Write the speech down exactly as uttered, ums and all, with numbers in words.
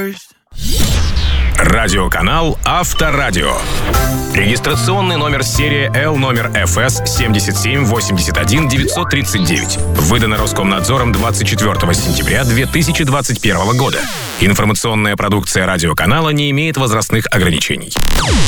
first. Радиоканал Авторадио. Регистрационный номер серии Л номер эф эс семь семь восемь один девять три девять. Выдано Роскомнадзором двадцать четвёртого сентября две тысячи двадцать первого года. Информационная продукция радиоканала не имеет возрастных ограничений.